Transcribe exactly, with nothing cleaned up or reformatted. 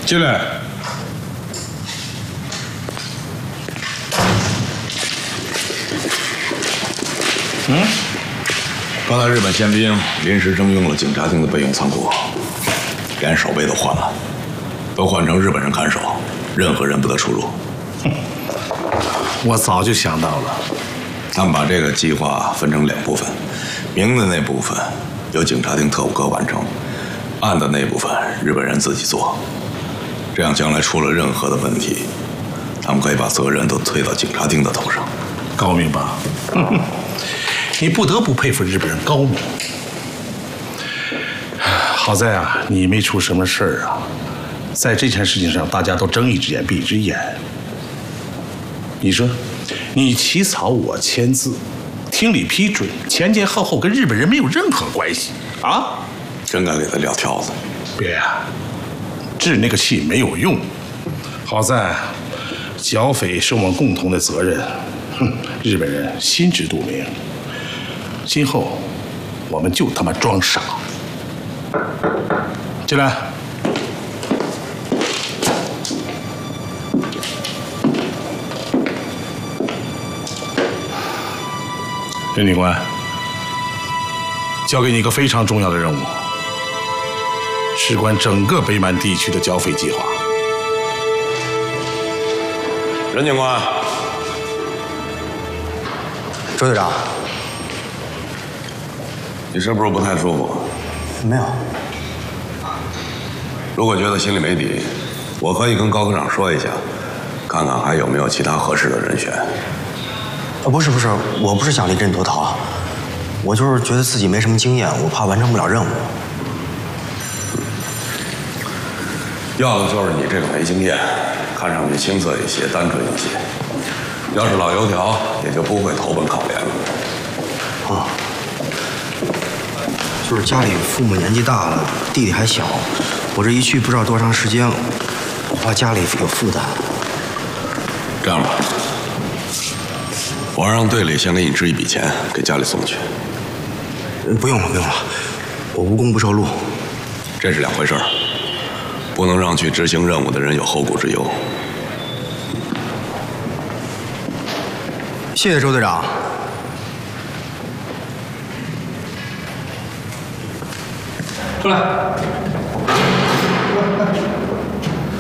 进来。嗯，刚才日本宪兵临时征用了警察厅的备用仓库，连守备都换了，都换成日本人看守，任何人不得出入。 哼，我早就想到了。 他们把这个计划分成两部分，明的那部分由警察厅特务科完成，暗的那部分日本人自己做。这样将来出了任何的问题，他们可以把责任都推到警察厅的头上。 高明吧？你不得不佩服日本人高明。好在啊，你没出什么事儿啊。在这件事情上，大家都睁一只眼闭一只眼。你说，你起草我签字，厅里批准，前前后后跟日本人没有任何关系啊！ 真该给他撂挑子。 别呀，治那个气没有用。好在，剿匪是我们共同的责任。哼，日本人心知肚明。今后，我们就他妈装傻。进来。任警官，交给你一个非常重要的任务，事关整个北满地区的剿匪计划。 任警官， 周队长。 你是不是不太舒服？ 没有。 如果觉得心里没底，我可以跟高科长说一下，看看还有没有其他合适的人选。 啊，不是不是，我不是想离阵脱逃，我就是觉得自己没什么经验，我怕完成不了任务。 要的就是你这个没经验，看上去青涩一些，单纯一些。要是老油条，也就不会投奔考联了。 啊。就是家里父母年纪大了，弟弟还小，我这一去不知道多长时间了，我怕家里有负担。 这样吧，我让队里先给你支一笔钱，给家里送去。 不用了，不用了，我无功不受禄。 这是两回事儿，不能让去执行任务的人有后顾之忧。 谢谢周队长。 出来。